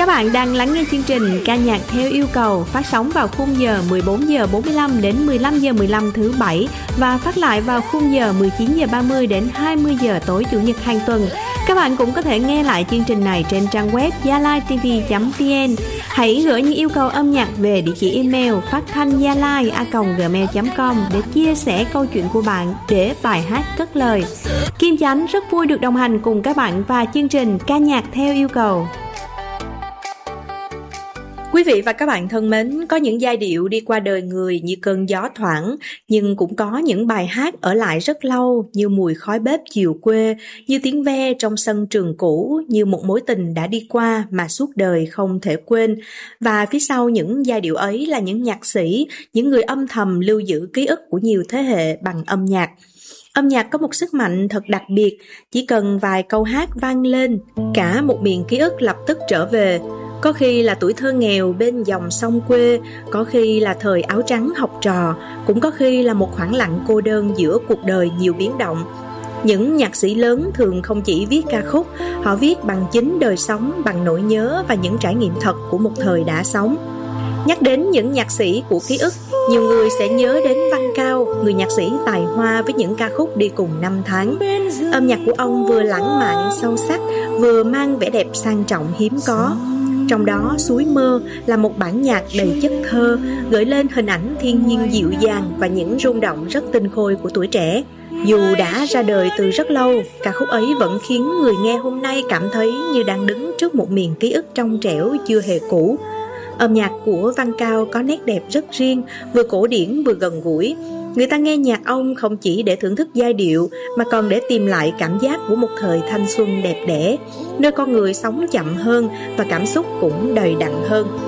Các bạn đang lắng nghe chương trình Ca nhạc theo yêu cầu phát sóng vào khung giờ 14 giờ 45 đến 15 giờ 15 thứ Bảy và phát lại vào khung giờ 19 giờ 30 đến 20 giờ tối Chủ nhật hàng tuần. Các bạn cũng có thể nghe lại chương trình này trên trang web yalaitv.vn. Hãy gửi những yêu cầu âm nhạc về địa chỉ email phatthanhyalai@gmail.com để chia sẻ câu chuyện của bạn để bài hát cất lời. Kim Chánh rất vui được đồng hành cùng các bạn và chương trình Ca nhạc theo yêu cầu. Quý vị và các bạn thân mến, có những giai điệu đi qua đời người như cơn gió thoảng, nhưng cũng có những bài hát ở lại rất lâu như mùi khói bếp chiều quê, như tiếng ve trong sân trường cũ, như một mối tình đã đi qua mà suốt đời không thể quên. Và phía sau những giai điệu ấy là những nhạc sĩ, những người âm thầm lưu giữ ký ức của nhiều thế hệ bằng âm nhạc. Âm nhạc có một sức mạnh thật đặc biệt, chỉ cần vài câu hát vang lên, cả một miền ký ức lập tức trở về. Có khi là tuổi thơ nghèo bên dòng sông quê, có khi là thời áo trắng học trò, cũng có khi là một khoảng lặng cô đơn giữa cuộc đời nhiều biến động. Những nhạc sĩ lớn thường không chỉ viết ca khúc, họ viết bằng chính đời sống, bằng nỗi nhớ và những trải nghiệm thật của một thời đã sống. Nhắc đến những nhạc sĩ của ký ức, nhiều người sẽ nhớ đến Văn Cao, người nhạc sĩ tài hoa với những ca khúc đi cùng năm tháng. Âm nhạc của ông vừa lãng mạn, sâu sắc, vừa mang vẻ đẹp sang trọng hiếm có. Trong đó, Suối Mơ là một bản nhạc đầy chất thơ, gợi lên hình ảnh thiên nhiên dịu dàng và những rung động rất tinh khôi của tuổi trẻ. Dù đã ra đời từ rất lâu, ca khúc ấy vẫn khiến người nghe hôm nay cảm thấy như đang đứng trước một miền ký ức trong trẻo chưa hề cũ. Âm nhạc của Văn Cao có nét đẹp rất riêng, vừa cổ điển vừa gần gũi. Người ta nghe nhạc ông không chỉ để thưởng thức giai điệu mà còn để tìm lại cảm giác của một thời thanh xuân đẹp đẽ, nơi con người sống chậm hơn và cảm xúc cũng đầy đặn hơn.